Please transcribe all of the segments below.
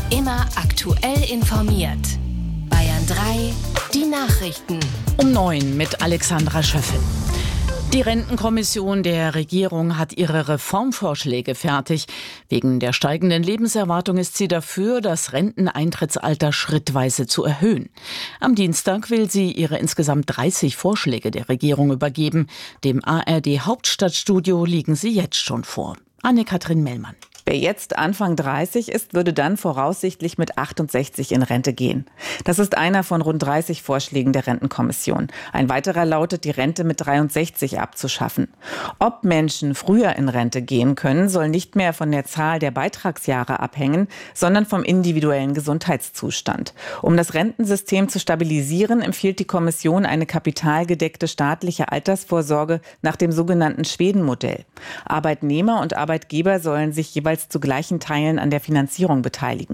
Immer aktuell informiert. Bayern 3, die Nachrichten. Um 9 mit Alexandra Schöffel. Die Rentenkommission der Regierung hat ihre Reformvorschläge fertig. Wegen der steigenden Lebenserwartung ist sie dafür, das Renteneintrittsalter schrittweise zu erhöhen. Am Dienstag will sie ihre insgesamt 30 Vorschläge der Regierung übergeben. Dem ARD Hauptstadtstudio liegen sie jetzt schon vor. Anne-Kathrin Mellmann. Wer jetzt Anfang 30 ist, würde dann voraussichtlich mit 68 in Rente gehen. Das ist einer von rund 30 Vorschlägen der Rentenkommission. Ein weiterer lautet, die Rente mit 63 abzuschaffen. Ob Menschen früher in Rente gehen können, soll nicht mehr von der Zahl der Beitragsjahre abhängen, sondern vom individuellen Gesundheitszustand. Um das Rentensystem zu stabilisieren, empfiehlt die Kommission eine kapitalgedeckte staatliche Altersvorsorge nach dem sogenannten Schweden-Modell. Arbeitnehmer und Arbeitgeber sollen sich jeweils zu gleichen Teilen an der Finanzierung beteiligen.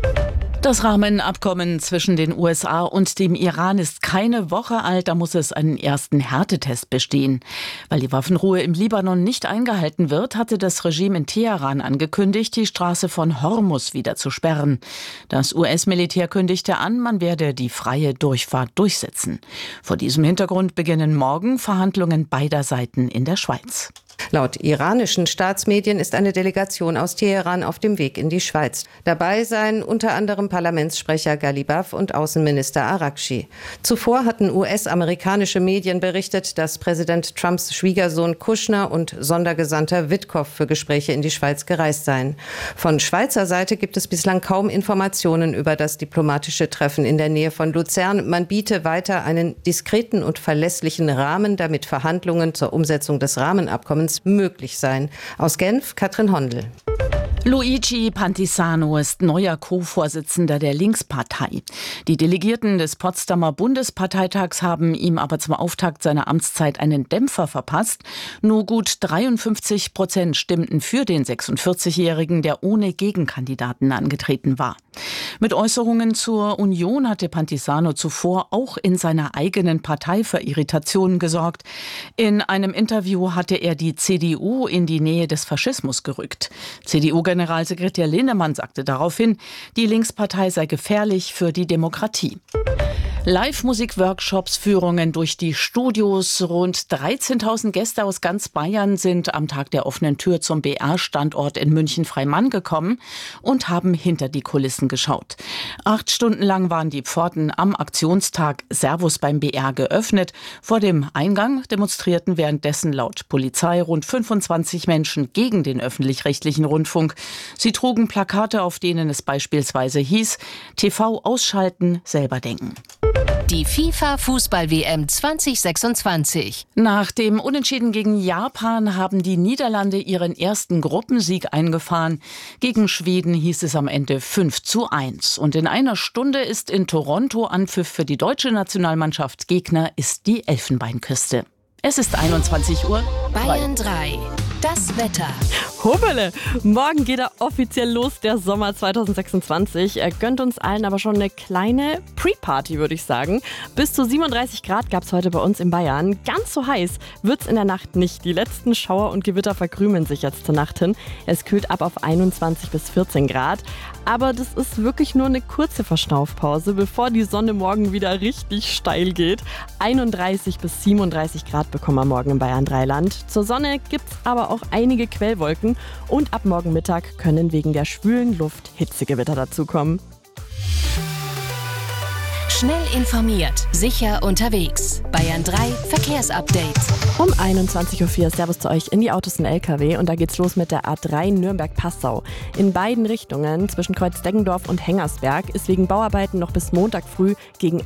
Das Rahmenabkommen zwischen den USA und dem Iran ist keine Woche alt, da muss es einen ersten Härtetest bestehen. Weil die Waffenruhe im Libanon nicht eingehalten wird, hatte das Regime in Teheran angekündigt, die Straße von Hormuz wieder zu sperren. Das US-Militär kündigte an, man werde die freie Durchfahrt durchsetzen. Vor diesem Hintergrund beginnen morgen Verhandlungen beider Seiten in der Schweiz. Laut iranischen Staatsmedien ist eine Delegation aus Teheran auf dem Weg in die Schweiz. Dabei seien unter anderem Parlamentssprecher Ghalibaf und Außenminister Araghchi. Zuvor hatten US-amerikanische Medien berichtet, dass Präsident Trumps Schwiegersohn Kushner und Sondergesandter Witkow für Gespräche in die Schweiz gereist seien. Von Schweizer Seite gibt es bislang kaum Informationen über das diplomatische Treffen in der Nähe von Luzern. Man biete weiter einen diskreten und verlässlichen Rahmen, damit Verhandlungen zur Umsetzung des Rahmenabkommens möglich seien. Aus Genf, Katrin Hondel. Luigi Pantisano ist neuer Co-Vorsitzender der Linkspartei. Die Delegierten des Potsdamer Bundesparteitags haben ihm aber zum Auftakt seiner Amtszeit einen Dämpfer verpasst. Nur gut 53% stimmten für den 46-Jährigen, der ohne Gegenkandidaten angetreten war. Mit Äußerungen zur Union hatte Pantisano zuvor auch in seiner eigenen Partei für Irritationen gesorgt. In einem Interview hatte er die CDU in die Nähe des Faschismus gerückt. CDU-Generalsekretär Linnemann sagte daraufhin, die Linkspartei sei gefährlich für die Demokratie. Live-Musik-Workshops, Führungen durch die Studios. Rund 13.000 Gäste aus ganz Bayern sind am Tag der offenen Tür zum BR-Standort in München-Freimann gekommen und haben hinter die Kulissen geschaut. 8 Stunden lang waren die Pforten am Aktionstag Servus beim BR geöffnet. Vor dem Eingang demonstrierten währenddessen laut Polizei rund 25 Menschen gegen den öffentlich-rechtlichen Rundfunk. Sie trugen Plakate, auf denen es beispielsweise hieß: TV ausschalten, selber denken. Die FIFA-Fußball-WM 2026. Nach dem Unentschieden gegen Japan haben die Niederlande ihren ersten Gruppensieg eingefahren. Gegen Schweden hieß es am Ende 5:1. Und in einer Stunde ist in Toronto Anpfiff für die deutsche Nationalmannschaft. Gegner ist die Elfenbeinküste. Es ist 21 Uhr. Bayern 3. Das Wetter. Hobele! Morgen geht er offiziell los, der Sommer 2026. Er gönnt uns allen aber schon eine kleine Pre-Party, würde ich sagen. Bis zu 37 Grad gab es heute bei uns in Bayern. Ganz so heiß wird's in der Nacht nicht. Die letzten Schauer und Gewitter verkrümeln sich jetzt zur Nacht hin. Es kühlt ab auf 21 bis 14 Grad. Aber das ist wirklich nur eine kurze Verschnaufpause, bevor die Sonne morgen wieder richtig steil geht. 31 bis 37 Grad bekommen wir morgen im Bayern 3 Land. Zur Sonne gibt's aber auch einige Quellwolken und ab morgen Mittag können wegen der schwülen Luft Hitzegewitter dazukommen. Schnell informiert, sicher unterwegs. Bayern 3 Verkehrsupdate. Um 21.04 Uhr Servus zu euch in die Autos und LKW und da geht's los mit der A3 Nürnberg-Passau. In beiden Richtungen zwischen Kreuz Deggendorf und Hengersberg ist wegen Bauarbeiten noch bis Montag früh gegen